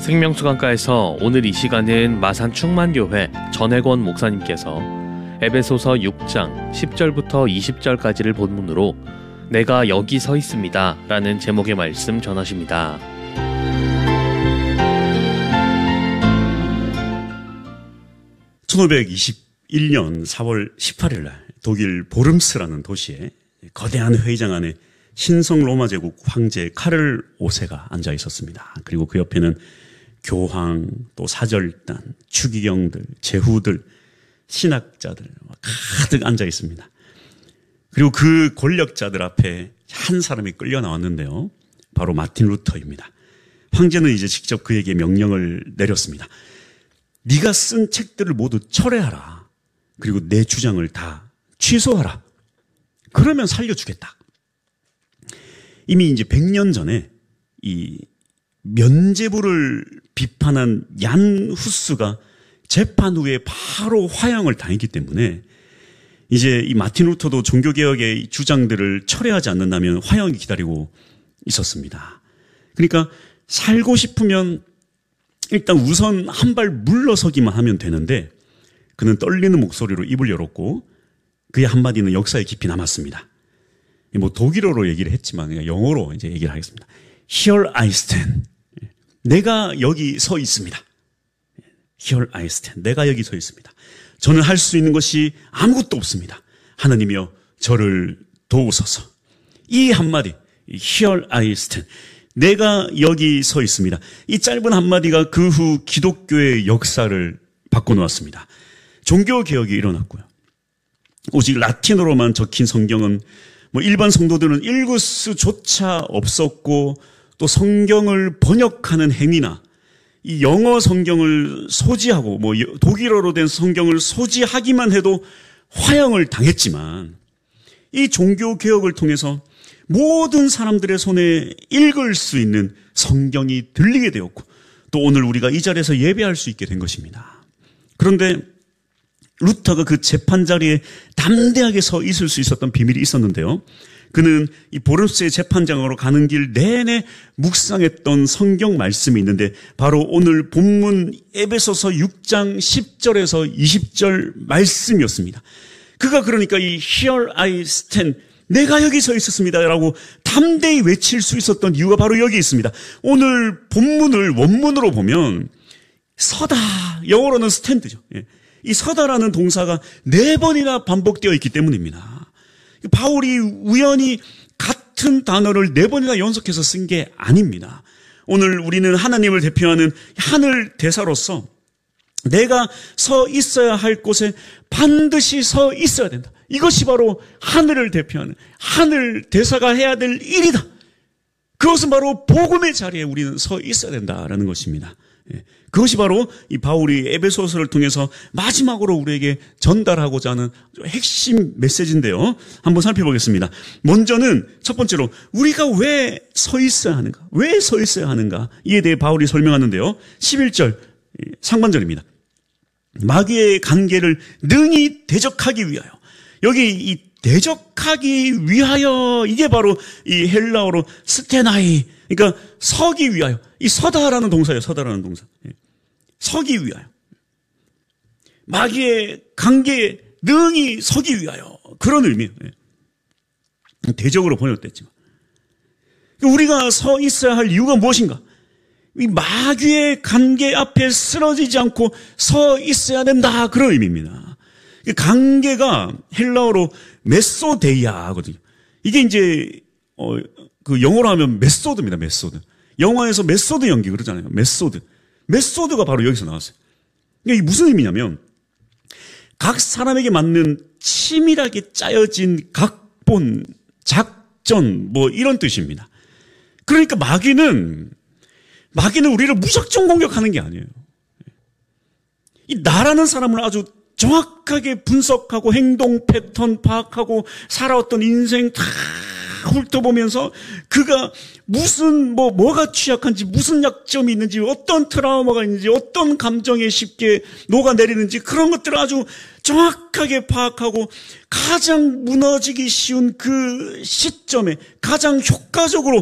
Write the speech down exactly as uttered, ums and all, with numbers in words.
생명수강가에서 오늘 이 시간은 마산 충만교회 전혜권 목사님께서 에베소서 육 장 십 절부터 이십 절까지를 본문으로 내가 여기 서 있습니다 라는 제목의 말씀 전하십니다. 천오백이십일 년 사월 십팔일 날 독일 보름스라는 도시에 거대한 회의장 안에 신성 로마 제국 황제 카를 오 세가 앉아 있었습니다. 그리고 그 옆에는 교황, 또 사절단, 추기경들, 제후들, 신학자들 가득 앉아 있습니다. 그리고 그 권력자들 앞에 한 사람이 끌려 나왔는데요. 바로 마틴 루터입니다. 황제는 이제 직접 그에게 명령을 내렸습니다. 네가 쓴 책들을 모두 철회하라. 그리고 내 주장을 다 취소하라. 그러면 살려주겠다. 이미 이제 백 년 전에 이 면제부를 비판한 얀 후스가 재판 후에 바로 화형을 당했기 때문에 이제 이 마틴 루터도 종교개혁의 주장들을 철회하지 않는다면 화형이 기다리고 있었습니다. 그러니까 살고 싶으면 일단 우선 한 발 물러서기만 하면 되는데 그는 떨리는 목소리로 입을 열었고 그의 한마디는 역사에 깊이 남았습니다. 뭐 독일어로 얘기를 했지만 영어로 이제 얘기를 하겠습니다. Here I stand. 내가 여기 서 있습니다. Here I stand. 내가 여기 서 있습니다. 저는 할 수 있는 것이 아무것도 없습니다. 하나님이여 저를 도우소서. 이 한마디, Here I stand. 내가 여기 서 있습니다. 이 짧은 한마디가 그 후 기독교의 역사를 바꿔놓았습니다. 종교개혁이 일어났고요. 오직 라틴어로만 적힌 성경은 뭐 일반 성도들은 읽을 수조차 없었고 또 성경을 번역하는 행위나 이 영어 성경을 소지하고 뭐 독일어로 된 성경을 소지하기만 해도 화형을 당했지만 이 종교개혁을 통해서 모든 사람들의 손에 읽을 수 있는 성경이 들리게 되었고 또 오늘 우리가 이 자리에서 예배할 수 있게 된 것입니다. 그런데 루터가 그 재판 자리에 담대하게 서 있을 수 있었던 비밀이 있었는데요. 그는 이 보름스의 재판장으로 가는 길 내내 묵상했던 성경 말씀이 있는데 바로 오늘 본문 에베소서 육 장 십 절에서 이십 절 말씀이었습니다. 그가 그러니까 이 Here I stand, 내가 여기 서 있었습니다라고 담대히 외칠 수 있었던 이유가 바로 여기 있습니다. 오늘 본문을 원문으로 보면 서다, 영어로는 stand죠. 이 서다라는 동사가 네 번이나 반복되어 있기 때문입니다. 바울이 우연히 같은 단어를 네 번이나 연속해서 쓴 게 아닙니다. 오늘 우리는 하나님을 대표하는 하늘 대사로서 내가 서 있어야 할 곳에 반드시 서 있어야 된다. 이것이 바로 하늘을 대표하는 하늘 대사가 해야 될 일이다. 그것은 바로 복음의 자리에 우리는 서 있어야 된다라는 것입니다. 그것이 바로 이 바울이 에베소서를 통해서 마지막으로 우리에게 전달하고자 하는 핵심 메시지인데요. 한번 살펴보겠습니다. 먼저는 첫 번째로 우리가 왜 서 있어야 하는가? 왜 서 있어야 하는가? 이에 대해 바울이 설명하는데요. 십일 절 상반절입니다. 마귀의 관계를 능히 대적하기 위하여. 여기 이 대적하기 위하여 이게 바로 이 헬라어로 스테나이, 그러니까 서기 위하여. 이 서다라는 동사예요. 서다라는 동사. 서기 위하여. 마귀의 관계에 능히 서기 위하여. 그런 의미예요. 대적으로 번역됐지만. 우리가 서 있어야 할 이유가 무엇인가? 이 마귀의 관계 앞에 쓰러지지 않고 서 있어야 된다. 그런 의미입니다. 관계가 헬라어로 메소데이아거든요. 이게 이제 어, 그 영어로 하면 메소드입니다. 메소드. 영화에서 메소드 연기 그러잖아요. 메소드. 메소드가 바로 여기서 나왔어요. 이게 무슨 의미냐면 각 사람에게 맞는 치밀하게 짜여진 각본, 작전 뭐 이런 뜻입니다. 그러니까 마귀는 마귀는 우리를 무작정 공격하는 게 아니에요. 이 나라는 사람을 아주 정확하게 분석하고 행동 패턴 파악하고 살아왔던 인생 다 훑어보면서 그가 무슨 뭐 뭐가 취약한지 무슨 약점이 있는지 어떤 트라우마가 있는지 어떤 감정에 쉽게 녹아내리는지 그런 것들을 아주 정확하게 파악하고 가장 무너지기 쉬운 그 시점에 가장 효과적으로